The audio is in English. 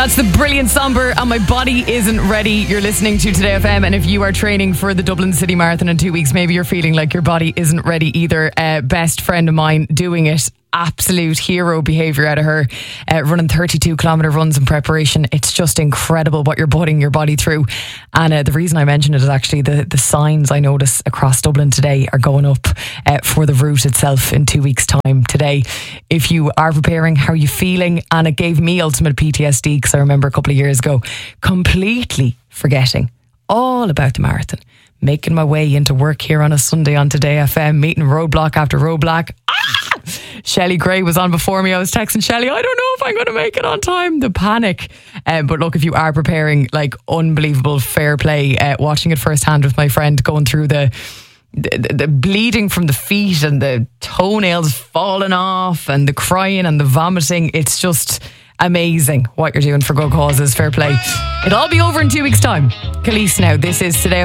That's the brilliant Somber and My Body Isn't Ready. You're listening to Today FM, and if you are training for the Dublin City Marathon in 2 weeks, maybe you're feeling like your body isn't ready either. Best friend of mine doing it. Absolute hero behaviour out of her, running 32-kilometre runs in preparation. It's just incredible what you're putting your body through. And the reason I mention it is actually the signs I notice across Dublin today are going up for the route itself in 2 weeks' time today. If you are preparing, how are you feeling? And it gave me ultimate PTSD because I remember a couple of years ago completely forgetting all about the marathon. Making my way into work here on a Sunday on Today FM, meeting roadblock after roadblock. Shelley Gray was on before me. I was texting Shelley, I don't know if I'm going to make it on time. The panic. But look, if you are preparing, like, unbelievable, fair play. Watching it firsthand with my friend, going through the bleeding from the feet and the toenails falling off and the crying and the vomiting. It's just amazing what you're doing for good causes. Fair play. It'll all be over in 2 weeks' time. Khalees now. This is Today